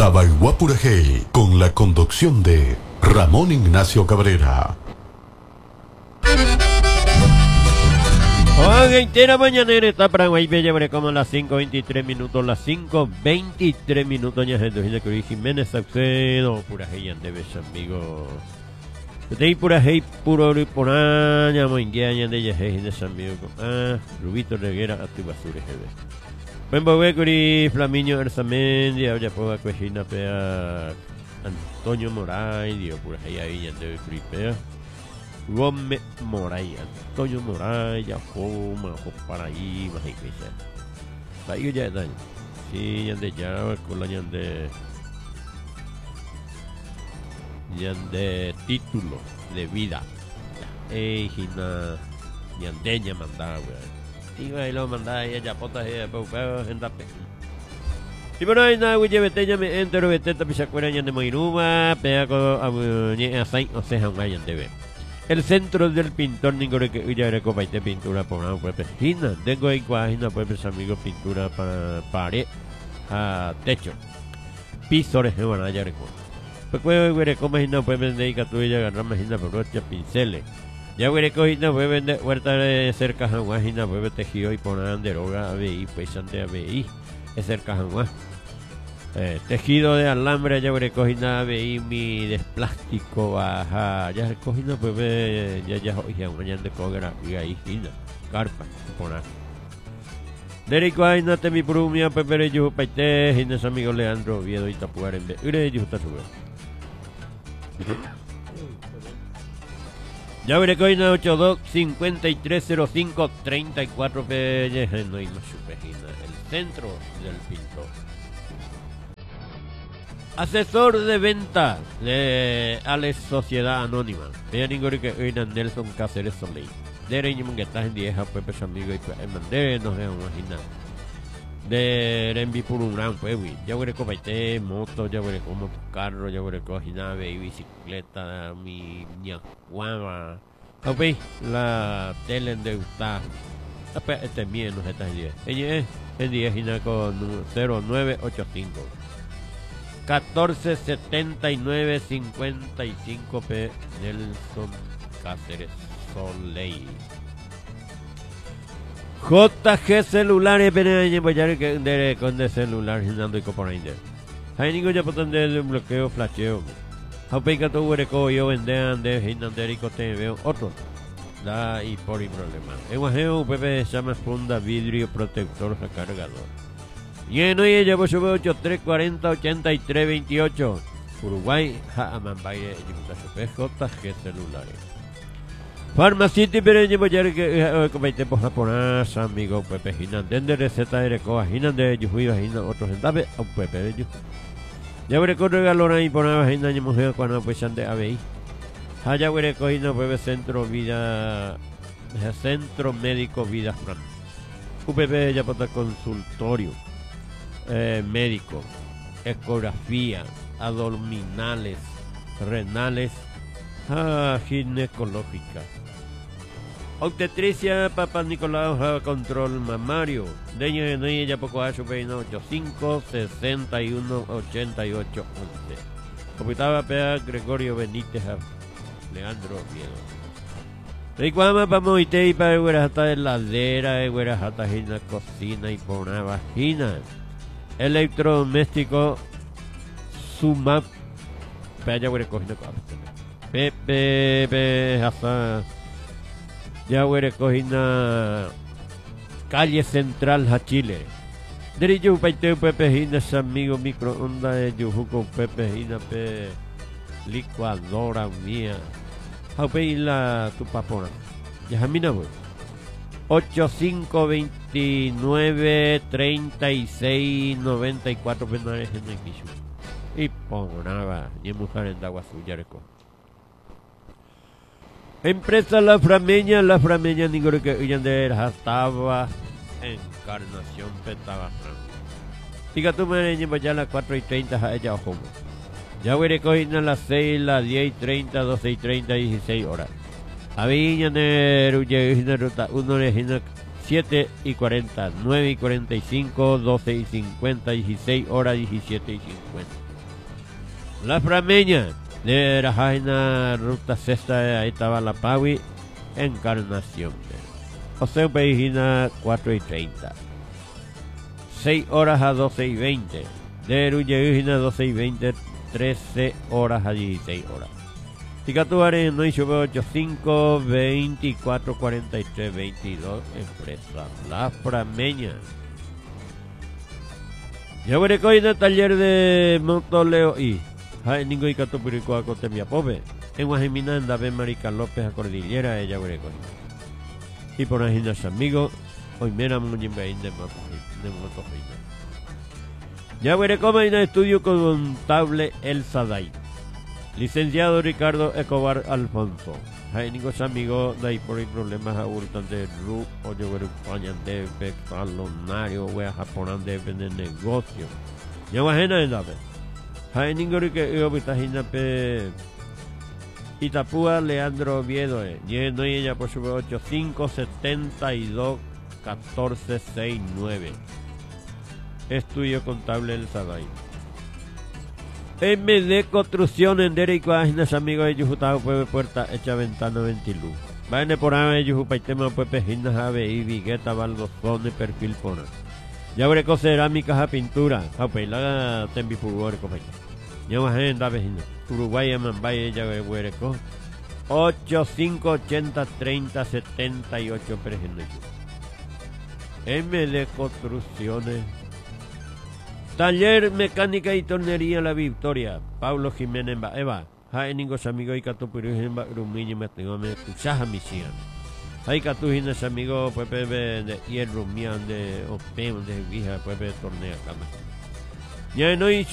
Tabaiguapurajey, con la conducción de Ramón Ignacio Cabrera. Hola, entera mañanera está para Guaybella, como las 5:23 minutos, las 5:23 minutos, ya gente de Cruz Jiménez, Saucedo, Purajey, Andeves, amigos. Te Purajey, puro Riponaña, Moingueaña, de Yajey, de San Miguel, Rubito Reguera, a tu basura, jefe. Pemboguecuri, Flamiño, Erzamendi, Ayapoga, Cuejina, Pea, Antonio Moray, Dio Purajey, ahí, Andeves, Cripea. Gómez Moray, Antonio Moray, ya fuma, para ahí, más iglesia. Ahí ya están. Sí, ya de ya, con la de título de vida. Gina, yandeña mandada, weón. Digo, ahí lo mandaba, ya pota, pero gente. Y por ahí nada, güey, ya me entero, vete, tapizacuera, ya de Moiruma, pega con asai, o sea, un gallo de ver. El centro del pintor Ningore que ya recopaite pintura por una pues Gina, tengo ahí cuajina pues amigos pintura para pared a techo. Pisores de banalla recuerdo. Pues güey como Gina puede vender y catuilla agarrar Gina por ocho pinceles. Ya güey Gina puede vender huerta de cerca Jaguá Gina puede tejido y poner deroga ABI pues ante ABI es cerca Jaguá. Tejido de alambre, ya recogí nada, veí mi desplástico, baja, ya recogí nada, pues ya mañana de cogra, y ahí, gina, carpa, poner. Derico ahí, nate mi prumia, pepere, yo, paite, gines amigo Leandro, Viedo y Tapuar en vez, ure, yo, está sube. Ya recogí nada, 82-5305-34, peyes, no hay más chupejina, el centro del pintor. Asesor de venta de Alex Sociedad Anónima. Ella ningún que oiga Nelson Cáceres Soleil. De Reñimón que estás en 10 pues pues amigo y pues mandé no se imagina. De Renvi por un gran pues ya voy a copaite moto, ya voy a como carro, ya voy a coger nave y bicicleta, mi ñaguama. Ok, la tele de usted. Este es mío, no se está en 10. Ella es en 10 y con 0985. 1479-55P Nelson Cáceres Soleil. JG Celulares, de con de celular, Ginando y Coporainde. Hay ningún ya potón de bloqueo, flasheo. Haupeca tu huereco, yo vendean de Ginanderico, te veo otro. Da y por y problema. En Guajeo, Pepe se llama funda vidrio protector recargador. Lleno y ella por su 8340-8328. Uruguay, Jaamambaye, JG Celulares. Farmacity, pero yo voy a que comete por japonés, amigo Pepe Ginan. De receta de recoa, Ginan de Yujuy, Ginan, otros centavos, a un Pepe de Yujuy. Ya voy a correr y poner Ginan y mujer cuando pues de ABI. Allá voy a recoger Pepe Centro Vida, Centro Médico Vida Fran. UPP ya para consultorio. Médico, ecografía, abdominales, renales, ginecológica, obstetricia, papá Nicolau, control mamario, de ella poco a su peino 85-61-88-11. Computaba Pea Gregorio Benítez, Leandro Viedo. Recuama para moite y para guerajata de ladera, guerajata en la cocina y por una vagina. Electrodoméstico Sumap Paya huere cogiendo Pepe Hasa ya huere cogiendo calle central a Chile. Derecho paiteo Pepe Gina amigo microondas de Yujuco Pepe Gina pe licuadora mía. Haupe la tu papona. Ya jamina güey. 8529-3694 penales en el piso. Y ponaba, ni mujer en agua suya. Empresa La Frameña ninguno que huyan de estaba Encarnación Petaba. Diga tu madre, ya a las 4:30 a ella ojo. Ya voy a recoger a las 6, las 10:30, 12:30, 16 horas. Había de ruta 1 de 7:40, 9:45, 12:50, 16 horas, 17:50. La Frameña de la Jaina Ruta Sexta, ahí estaba la Paui, Encarnación. José Pejina 4:30. 6 horas a 12:20. De Ruyeujina 12:20, 13 horas a 16 horas. Ticatuare no hizo 85 24 43 22. Empresa La Frameña. Ya veré que hoy en el taller de Montoleo y hay ningún Icatu Purico a Cotemia Pobre. En Guajimina en David Marica López a Cordillera, ella veré con. Y por ahí los amigos, hoy mira Muñimbein de Motojina. Ya veré cómo hay un estudio contable El Sadai. Licenciado Ricardo Escobar Alfonso. Hay ningún amigos de ahí por ahí problemas abultan de RU o yo veré España de Becalonario, wea japonés de negocio. Ya bajena en David. Hay ningún que yo vitajina pe. Itapúa Leandro Oviedo, lleno y ella por su 85 72 14 69. Estudio contable El Sadai. MD Construcción en Derecho a Áginas amigos de Yujutao Pueblo Puerta hecha ventana ventilú. Vaine por ahí Yujupaitema Puepe Ginas Ave y Vigueta Baldozone perfil pona. Ya veré con cerámicas a pintura. La tembi furgor compañía. Ya más en la vecina. Uruguay Mambay ella veré con 85 80 30 78 presente. MD Construcciones. Taller Mecánica y Tornería La Victoria. Pablo Jiménez Eva. Hay ningún amigo y Catupiru en Rumillo me tengo me escuchas misión. Hay Catujinas amigos Pepe de Hierro Mian de Opem de Vija Pepe Tornea Cama. Ya no hizo